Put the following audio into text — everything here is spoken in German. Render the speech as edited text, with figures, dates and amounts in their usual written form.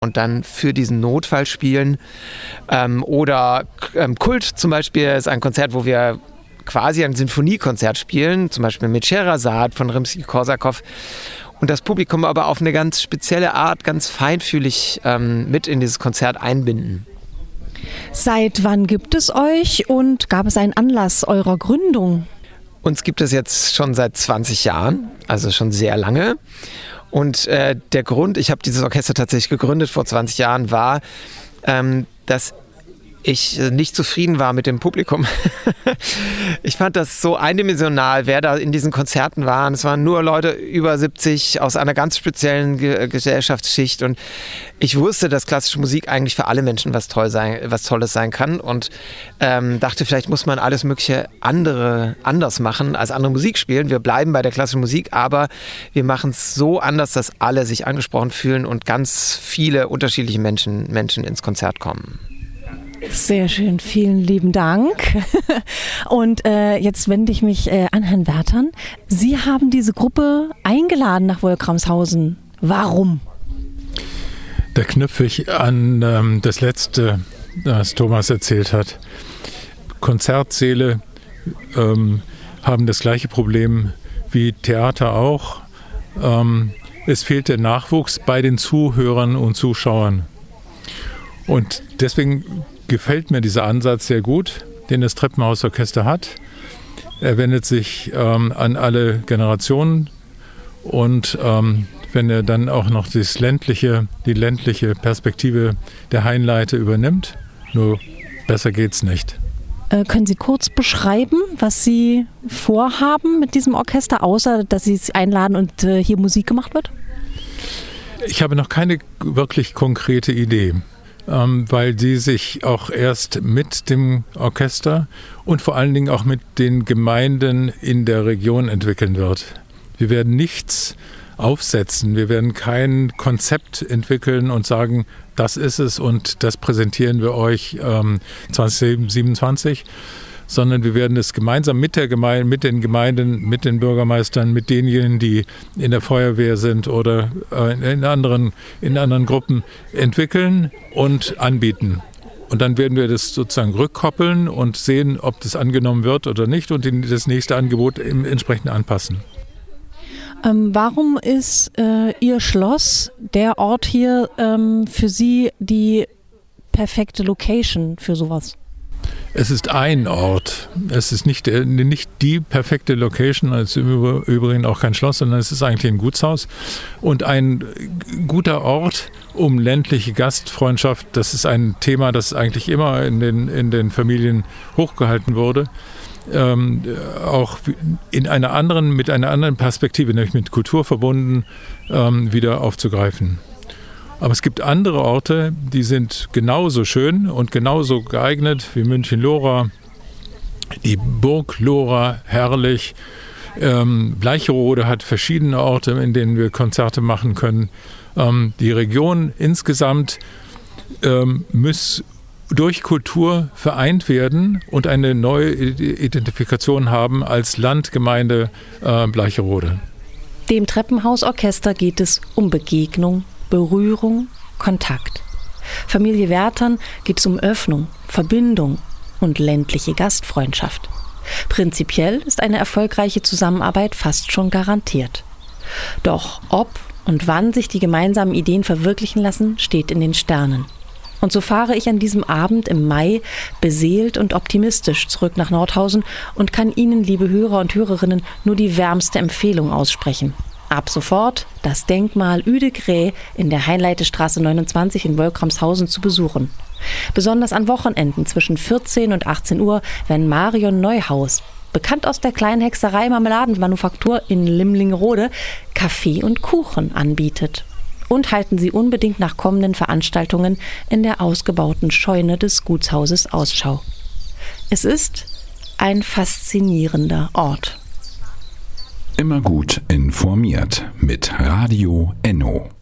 und dann für diesen Notfall spielen. Oder Kult zum Beispiel ist ein Konzert, wo wir quasi ein Sinfoniekonzert spielen, zum Beispiel mit Scheherazade von Rimsky-Korsakow. Und das Publikum aber auf eine ganz spezielle Art, ganz feinfühlig mit in dieses Konzert einbinden. Seit wann gibt es euch und gab es einen Anlass eurer Gründung? Uns gibt es jetzt schon seit 20 Jahren, also schon sehr lange. Und der Grund, ich habe dieses Orchester tatsächlich gegründet vor 20 Jahren, war, dass ich nicht zufrieden war mit dem Publikum. Ich fand das so eindimensional, wer da in diesen Konzerten war. Es waren nur Leute über 70 aus einer ganz speziellen Gesellschaftsschicht. Und ich wusste, dass klassische Musik eigentlich für alle Menschen was Tolles sein kann. Und dachte, vielleicht muss man alles Mögliche anders machen, als andere Musik spielen. Wir bleiben bei der klassischen Musik, aber wir machen es so anders, dass alle sich angesprochen fühlen und ganz viele unterschiedliche Menschen ins Konzert kommen. Sehr schön, vielen lieben Dank. Und jetzt wende ich mich an Herrn Werthern. Sie haben diese Gruppe eingeladen nach Wolkramshausen. Warum? Da knüpfe ich an das Letzte, das Thomas erzählt hat. Konzertsäle haben das gleiche Problem wie Theater auch. Es fehlt der Nachwuchs bei den Zuhörern und Zuschauern. Und deswegen gefällt mir dieser Ansatz sehr gut, den das Treppenhausorchester hat. Er wendet sich an alle Generationen und wenn er dann auch noch die ländliche Perspektive der Hainleite übernimmt, nur besser geht's nicht. Können Sie kurz beschreiben, was Sie vorhaben mit diesem Orchester, außer dass Sie es einladen und hier Musik gemacht wird? Ich habe noch keine wirklich konkrete Idee, weil die sich auch erst mit dem Orchester und vor allen Dingen auch mit den Gemeinden in der Region entwickeln wird. Wir werden nichts aufsetzen, wir werden kein Konzept entwickeln und sagen, das ist es und das präsentieren wir euch 2027, sondern wir werden es gemeinsam mit den Gemeinden, mit den Bürgermeistern, mit denjenigen, die in der Feuerwehr sind oder in anderen Gruppen entwickeln und anbieten. Und dann werden wir das sozusagen rückkoppeln und sehen, ob das angenommen wird oder nicht und das nächste Angebot entsprechend anpassen. Warum ist Ihr Schloss, der Ort hier, für Sie die perfekte Location für sowas? Es ist ein Ort. Es ist nicht die perfekte Location, es ist im Übrigen auch kein Schloss, sondern es ist eigentlich ein Gutshaus und ein guter Ort, um ländliche Gastfreundschaft, das ist ein Thema, das eigentlich immer in den Familien hochgehalten wurde, auch mit einer anderen Perspektive, nämlich mit Kultur verbunden, wieder aufzugreifen. Aber es gibt andere Orte, die sind genauso schön und genauso geeignet wie München-Lora, die Burg Lora, herrlich. Bleicherode hat verschiedene Orte, in denen wir Konzerte machen können. Die Region insgesamt muss durch Kultur vereint werden und eine neue Identifikation haben als Landgemeinde Bleicherode. Dem Treppenhausorchester geht es um Begegnung, Berührung, Kontakt. Familie Werthern geht es um Öffnung, Verbindung und ländliche Gastfreundschaft. Prinzipiell ist eine erfolgreiche Zusammenarbeit fast schon garantiert. Doch ob und wann sich die gemeinsamen Ideen verwirklichen lassen, steht in den Sternen. Und so fahre ich an diesem Abend im Mai beseelt und optimistisch zurück nach Nordhausen und kann Ihnen, liebe Hörer und Hörerinnen, nur die wärmste Empfehlung aussprechen. Ab sofort das Denkmal Uedegräe in der Hainleitestraße 29 in Wolkramshausen zu besuchen. Besonders an Wochenenden zwischen 14 und 18 Uhr, wenn Marion Neuhaus, bekannt aus der kleinen Hexerei Marmeladenmanufaktur in Limlingerode, Kaffee und Kuchen anbietet. Und halten Sie unbedingt nach kommenden Veranstaltungen in der ausgebauten Scheune des Gutshauses Ausschau. Es ist ein faszinierender Ort. Immer gut informiert mit Radio Enno.